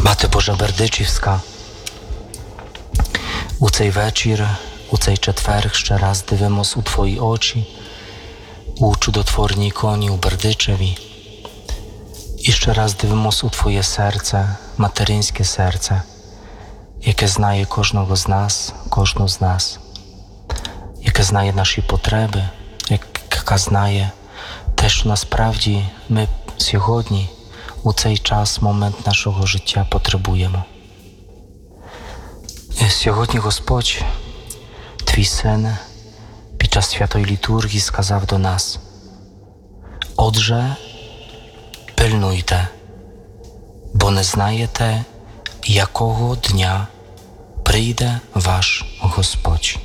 Мати Божа Бердичівська, у цей вечір, у цей четверг ще раз дивимось у Твої очі, у чудотворній іконі у Бердичеві. І ще раз дивимось у Твоє серце, материнське серце, яке знає кожного з нас, кожну з нас, яке знає наші потреби, яка знає те, що насправді ми сьогодні, у цей час, момент нашого життя потребуємо. І сьогодні Господь, Твій Син, під час святої літургії сказав до нас: «Отже, пильнуйте, бо не знаєте, якого дня прийде ваш Господь».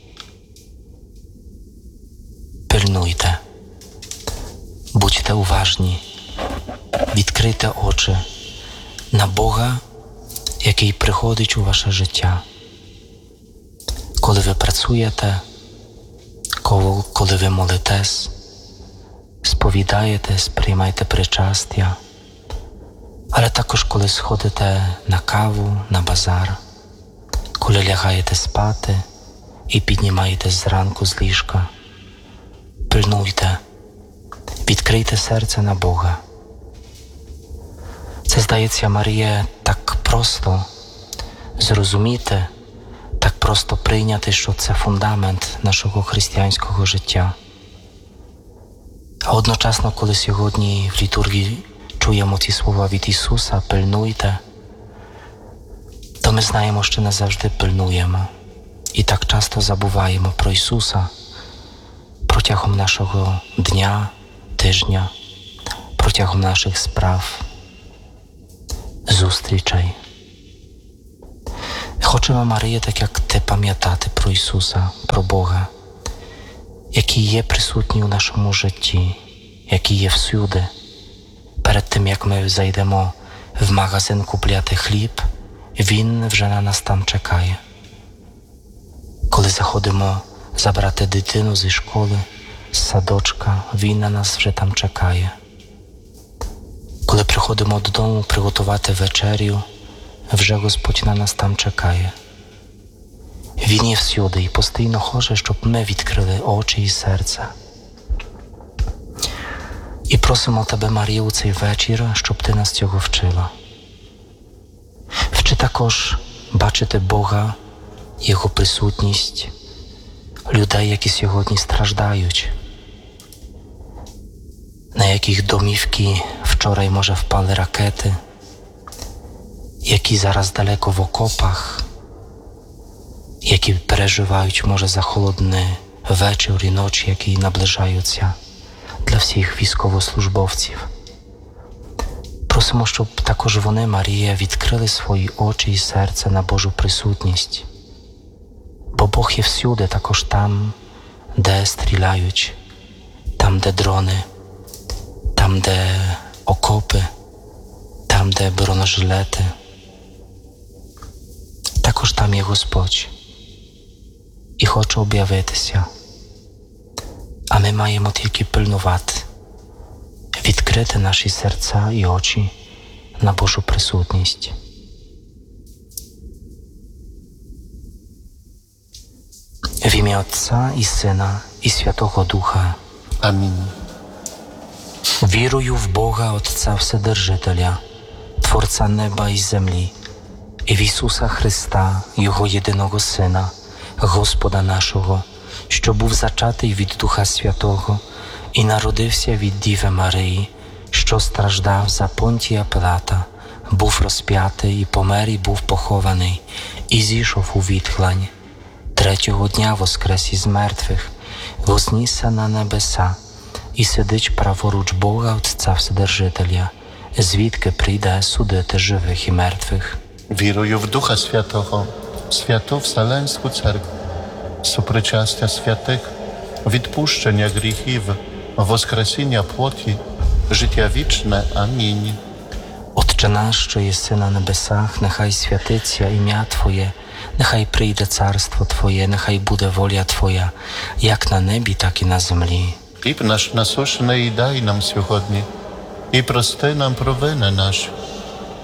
Пильнуйте, будьте уважні, відкрийте очі на Бога, який приходить у ваше життя. Коли ви працюєте, коли ви молитесь, сповідаєтесь, приймаєте причастя, але також коли сходите на каву, на базар, коли лягаєте спати і піднімаєтесь зранку з ліжка. Пильнуйте, відкрийте серце на Бога. Це, здається, Марія, так просто зрозуміти, так просто прийняти, що це фундамент нашого християнського життя. А одночасно, коли сьогодні в літургії чуємо ці слова від Ісуса «пильнуйте», то ми знаємо, що не завжди пильнуємо. І так часто забуваємо про Ісуса протягом нашого дня, тижня, протягом наших справ, зустрічей. Хочемо, Марія, так як Ти, пам'ятати про Ісуса, про Бога, який є присутній у нашому житті, який є всюди. Перед тим, як ми зайдемо в магазин купляти хліб, Він вже на нас там чекає. Коли заходимо забрати дитину зі школи, з садочка, Він на нас вже там чекає. Коли приходимо додому приготувати вечерю, вже Господь на нас там чекає. Він є всюди і постійно хоче, щоб ми відкрили очі і серце. І просимо Тебе, Марія, у цей вечір, щоб Ти нас цього вчила. Вчи також бачити Бога, Його присутність, людей, які сьогодні страждають, на яких домівки вчора, може, впали ракети, які зараз далеко в окопах, які переживають, може, за холодний вечір і ночі, які наближаються для всіх військовослужбовців. Просимо, щоб також вони, Марія, відкрили свої очі і серце на Божу присутність. Бо Бог є всюди, також там, де стріляють, там, де дрони, там, де окопи, там, де бронежилети. Також там є Господь і хоче об'явитися. А ми маємо тільки пильнувати, відкрити наші серця і очі на Божу присутність. В ім'я Отця і Сина і Святого Духа. Амінь. Вірую в Бога Отця Вседержителя, Творця неба і землі, і в Ісуса Христа, Його єдиного Сина, Господа нашого, що був зачатий від Духа Святого і народився від Діви Марії, що страждав за Понтія Пилата, був розп'ятий і помер і був похований, і зійшов у відхлань. Третього дня воскрес із мертвих, вознісся на небеса, і сидить праворуч Бога Отця Вседержителя, звідки прийде судити живих і мертвих. Вірую в Духа Святого, Святу Вселенську Церкву, сопричастя святих, відпущення гріхів, воскресіння плоті, життя вічне. Амінь. Отче наш, що єси на небесах, нехай святиться ім'я Твоє, нехай прийде царство Твоє, нехай буде воля Твоя, як на небі, так і на землі. Хліб наш насущний дай нам сьогодні, і прости нам провини наші,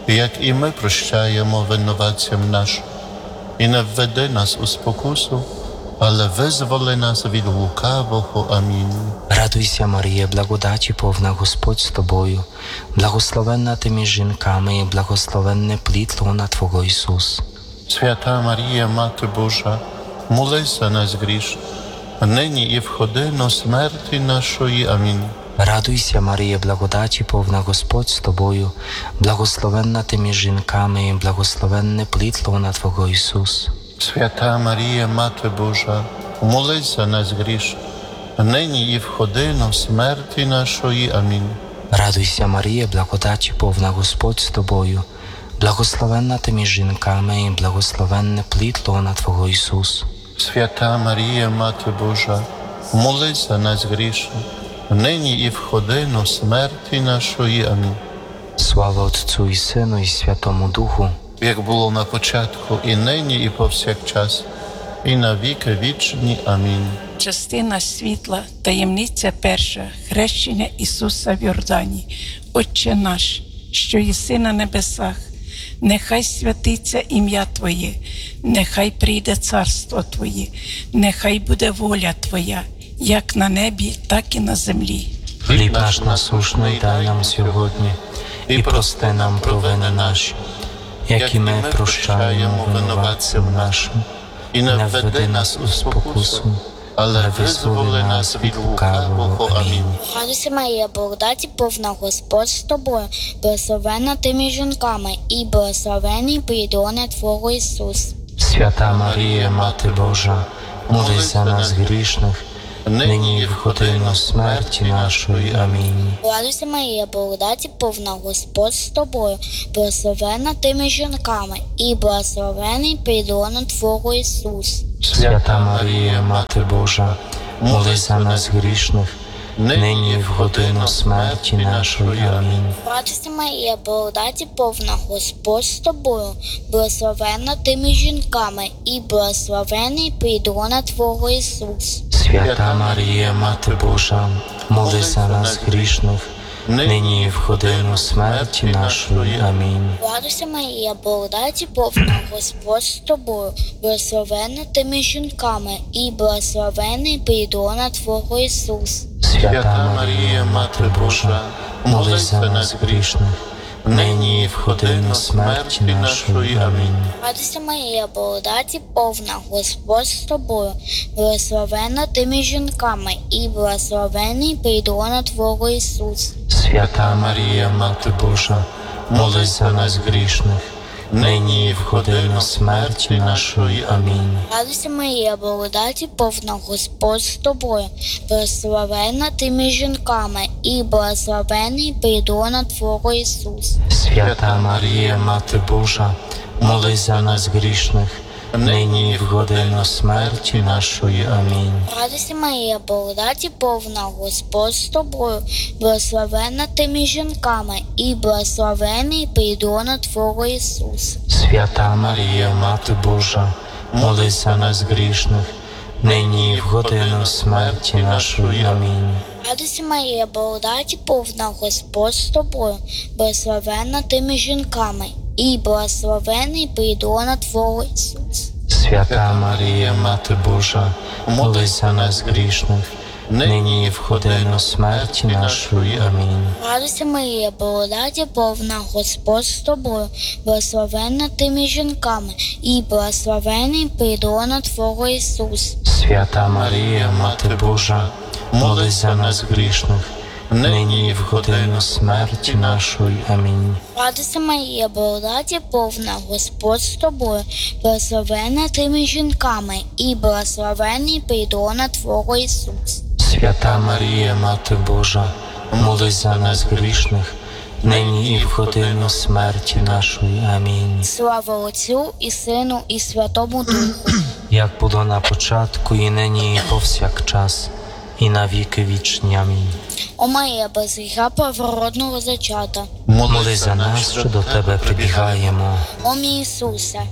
як і ми прощаємо винуватцям нашим. І не введи нас у спокусу, але визволи нас від лукавого. Амінь. Радуйся, Марія, благодаті повна, Господь з тобою, благословенна ти між жінками, і благословенне плід лона Твого Ісус. Свята Марія, Мати Божа, молись за нас грішних, нині і в годину смерті нашої. Амінь. Радуйся, Марія, благодаті повна, Господь з тобою, благословенна ти між жінками, і благословенне плід лона Твого Ісус. Свята Марія, Мати Божа, молись за нас грішних, нині і в годину смерті нашої. Амінь. Радуйся, Марія, благодаті повна, Господь з тобою, благословенна ти між жінками, і благословенне плід лона Твого Ісус. Свята Марія, Мати Божа, молись за нас грішних, нині і в годину смерті нашої. Амінь. Слава Отцю і Сину, і Святому Духу, Як було на початку, і нині, і повсякчас, і на віки вічні. Амінь. Частина світла, таємниця перша, хрещення Ісуса в Йордані. Отче наш, що єси на небесах, нехай святиться ім'я Твоє, нехай прийде царство Твоє, нехай буде воля Твоя, як на небі, так і на землі. хліб наш насущний дай нам сьогодні, і прости нам провини наші, як і ми прощаємо винуватцям нашим. І не введи нас у спокусу, але визволи нас від лукавого. Амінь. Радуйся, Марія, благодаті повна, Господь з тобою, благословенна ти між жінками, і благословений плід лона Твого Ісус. Свята Марія, Мати Божа, молись за нас грішних, нині і в годину смерті нашої. Амінь. Радуйся, Марія, благодаті повна, Господь з тобою, благословенна ти між жінками, і благословений плід лона Твого Ісус. Свята Марія, Мати Божа, молись за нас грішних, нині і в годину смерті нашої. Амінь. Радуйся, Марія, благодаті повна, Господь з тобою, благословенна ти між жінками, і благословений плід лона Твого Ісус. Свята Марія, Мати Божа, молись за нас грішних, нині і в годину смерті нашої. Амінь. Радуйся, Марія, благодаті повна, Господь з тобою, благословенна ти між жінками, і благословений плід лона Твого Ісус. Свята Марія, Мати Божа, молись за нас грішних, нині і в годину смерті нашої. Амінь. Радуйся, Марія, благодаті повна, Господь з тобою, благословенна ти між жінками, і благословений плід лона Твого Ісус. Свята Марія, Мати Божа, молись за нас грішних, нині і в годину смерті нашої. Амінь. Радуйся, Марія, благодаті повна, Господь з тобою, благословенна ти між жінками, і благословений плід лона Твого Ісус. Свята Марія, Мати Божа, молись за нас грішних, нині і в годину смерті нашої. Амінь. Радуйся, Марія, благодаті повна, Господь з тобою, благословенна ти між жінками, і благословений плід лона Твого Ісус. Свята Марія, Мати Божа, молись за нас грішних, нині і в годину смерті нашої. Амінь. Радуйся, Марія, благодаті повна, Господь з тобою, благословенна ти між жінками, і благословений плід лона Твого Ісус. Свята Марія, Мати Божа, молись за нас грішних, нині і в годину смерті нашої. Амінь. Радуйся, Марія, благодаті повна, Господь з тобою, благословенна ти між жінками, і благословений плід лона Твого Ісус. Свята Марія, Мати Божа, молись за нас грішних, нині і в годину смерті нашої. Амінь. Радуйся, Марія, благодаті повна, Господь з тобою, благословенна ти між жінками, і благословений плід лона Твого Ісус. Свята Марія, Мати Божа, молись за нас грішних, нині і в годину смерті нашої. Амінь. Слава Отцю і Сину і Святому Духу. Як було на початку, і нині, і повсякчас, і на віки вічні. Амінь. О Марія, без гріха первородного зачата. Молись за нас, що до Тебе прибігаємо. О мій Ісусе,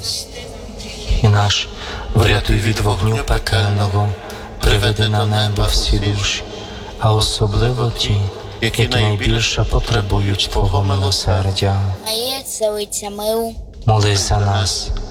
І наш, врятуй від вогню пекельного, приведи на небо всі душі, а особливо ті, які найбільше потребують Твого милосердя. Марія, цариця миру, Молись за нас,